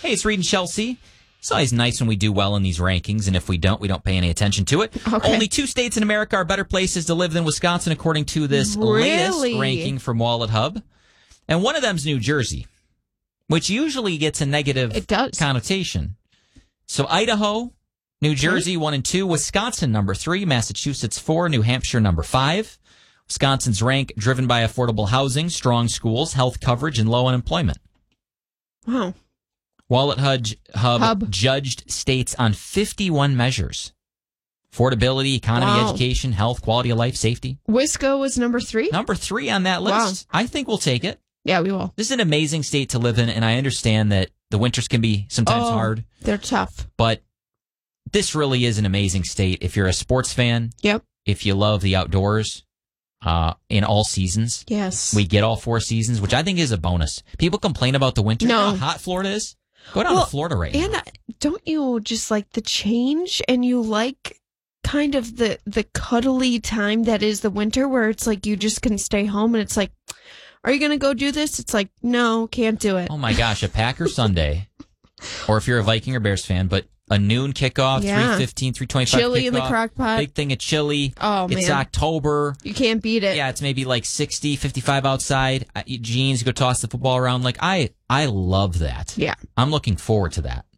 Hey, it's Reed and Chelsea. It's always nice when we do well in these rankings, and if we don't pay any attention to it. Okay. Only 2 states in America are better places to live than Wisconsin, according to this latest ranking from Wallet Hub. And one of them's New Jersey, which usually gets a negative connotation. So Idaho, New Jersey, 1 and 2. Wisconsin, number 3. Massachusetts, 4. New Hampshire, number 5. Wisconsin's rank driven by affordable housing, strong schools, health coverage, and low unemployment. Wow. Wallet Hub judged states on 51 measures. Affordability, economy, education, health, quality of life, safety. Wisco was number 3? Number 3 on that list. Wow. I think we'll take it. Yeah, we will. This is an amazing state to live in, and I understand that the winters can be sometimes hard. They're tough. But this really is an amazing state. If you're a sports fan, if you love the outdoors, in all seasons. Yes. We get all 4 seasons, which I think is a bonus. People complain about the winter. No. You know how hot Florida is? Go down to Florida right now. And don't you just like the change, and you like kind of the cuddly time that is the winter, where it's like you just can stay home, and it's like, are you going to go do this? It's like, no, can't do it. Oh my gosh, a Packer Sunday, or if you're a Viking or Bears fan, but a noon kickoff, 3:15, 3:25 chili kickoff, in the crock pot. big thing of chili. Oh, man. It's October. You can't beat it. Yeah, it's maybe like 60, 55 outside. Jeans, go toss the football around. Like, I love that. Yeah. I'm looking forward to that.